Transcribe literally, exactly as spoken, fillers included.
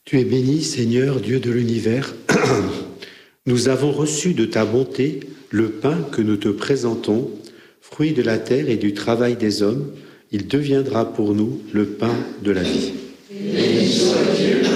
Tu es béni, Seigneur, Dieu de l'univers. Nous avons reçu de ta bonté le pain que nous te présentons, fruit de la terre et du travail des hommes. Il deviendra pour nous le pain de la vie. Béni soit Dieu.